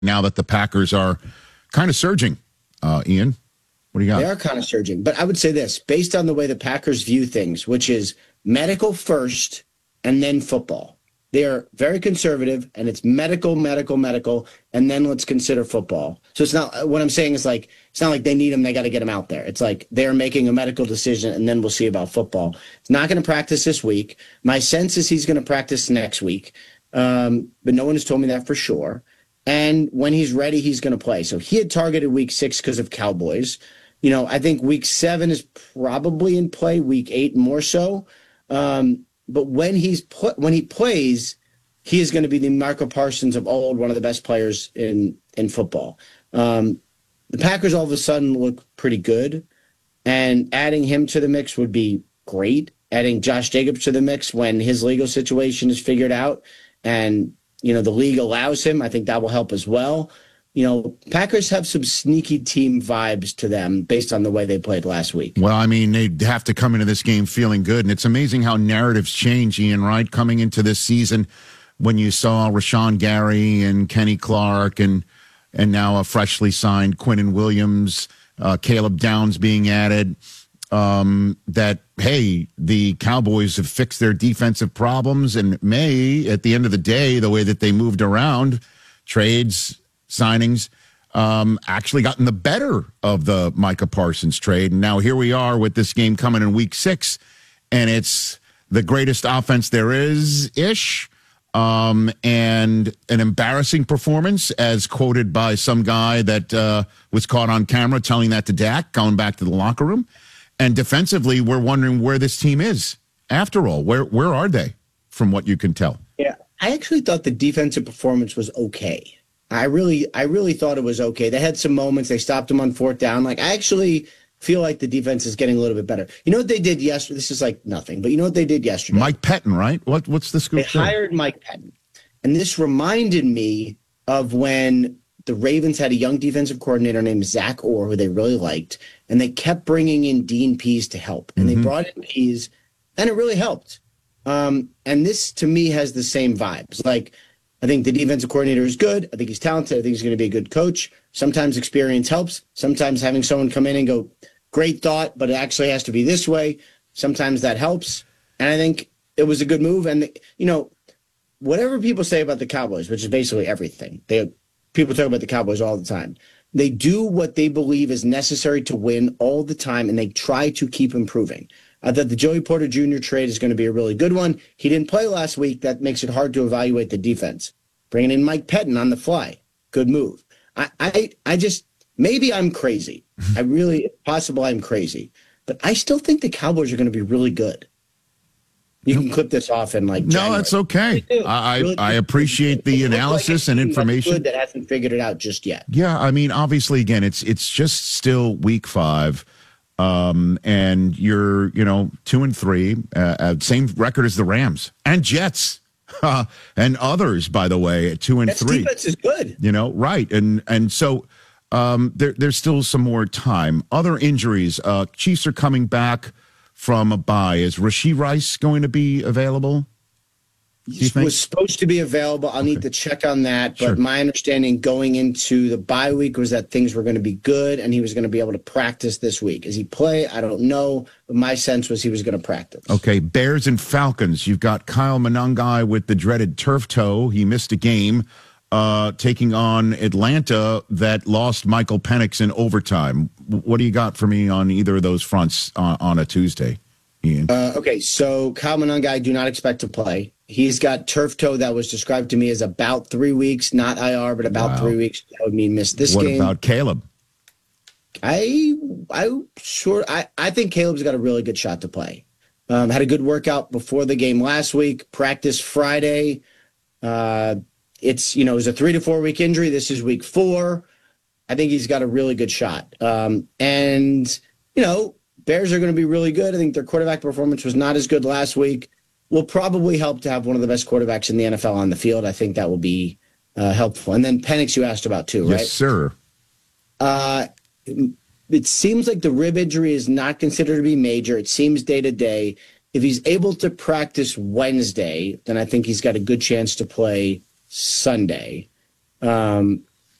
now that the Packers are kind of surging. Ian, what do you got? They are kind of surging. But I would say this, based on the way the Packers view things, which is medical first and then football. They are very conservative, and it's medical, and then let's consider football. So it's not, what I'm saying is like, it's not like they need him, they got to get him out there. It's like they're making a medical decision, and then we'll see about football. He's not going to practice this week. My sense is he's going to practice next week, but no one has told me that for sure. And when he's ready, he's going to play. So he had targeted week 6 because of Cowboys. I think week 7 is probably in play, week 8 more so. But when he plays, he is going to be the Micah Parsons of old, one of the best players in football. The Packers all of a sudden look pretty good, and adding him to the mix would be great. Adding Josh Jacobs to the mix when his legal situation is figured out and, the league allows him, I think that will help as well. Packers have some sneaky team vibes to them based on the way they played last week. Well, I mean, they have to come into this game feeling good, and it's amazing how narratives change, Ian, right? Coming into this season when you saw Rashawn Gary and Kenny Clark and now a freshly signed Quinnen Williams, Caleb Downs being added, that, hey, the Cowboys have fixed their defensive problems and may, at the end of the day, the way that they moved around, trades, signings, actually gotten the better of the Micah Parsons trade. And now here we are with this game coming in week 6, and it's the greatest offense there is-ish, and an embarrassing performance, as quoted by some guy that was caught on camera telling that to Dak, going back to the locker room. And defensively, we're wondering where this team is. After all, where are they, from what you can tell? Yeah, I actually thought the defensive performance was okay. I really thought it was okay. They had some moments. They stopped them on 4th down. I actually feel like the defense is getting a little bit better. You know what they did yesterday? This is like nothing, but you know what they did yesterday? Mike Pettin, right? What's the scoop? They hired Mike Pettin. And this reminded me of when the Ravens had a young defensive coordinator named Zach Orr, who they really liked, and they kept bringing in Dean Pease to help. And they brought in Pease, and it really helped. And this, to me, has the same vibes. I think the defensive coordinator is good. I think he's talented. I think he's going to be a good coach. Sometimes experience helps. Sometimes having someone come in and go, great thought, but it actually has to be this way. Sometimes that helps. And I think it was a good move. And, whatever people say about the Cowboys, which is basically everything, people talk about the Cowboys all the time. They do what they believe is necessary to win all the time, and they try to keep improving. I thought the Joey Porter Jr. trade is going to be a really good one. He didn't play last week. That makes it hard to evaluate the defense. Bringing in Mike Pettin on the fly, good move. I just, maybe I'm crazy. Possible I'm crazy. But I still think the Cowboys are going to be really good. You can clip this off in January. No, that's okay. I appreciate the analysis and information. Good that hasn't figured it out just yet. Yeah, I mean, obviously, again, it's just still week 5. And you're, 2-3, same record as the Rams and Jets, and others, by the way, at 2-3. That defense is good. Right. And so, there's still some more time. Other injuries, Chiefs are coming back from a bye. Is Rashee Rice going to be available? He was supposed to be available. I'll need to check on that. But my understanding going into the bye week was that things were going to be good and he was going to be able to practice this week. Does he play? I don't know. But my sense was he was going to practice. Okay, Bears and Falcons. You've got Kyle Monangai with the dreaded turf toe. He missed a game taking on Atlanta that lost Michael Penix in overtime. What do you got for me on either of those fronts on a Tuesday, Ian? Okay, so Kyle Monangai, I do not expect to play. He's got turf toe that was described to me as about 3 weeks, not IR, but about 3 weeks. That would mean miss this game. What about Caleb? I think Caleb's got a really good shot to play. Had a good workout before the game last week. Practice Friday. It was a 3 to 4 week injury. This is week 4. I think he's got a really good shot. Bears are going to be really good. I think their quarterback performance was not as good last week. Will probably help to have one of the best quarterbacks in the NFL on the field. I think that will be helpful. And then Penix you asked about too, right? Yes, sir. It seems like the rib injury is not considered to be major. It seems day to day. If he's able to practice Wednesday, then I think he's got a good chance to play Sunday.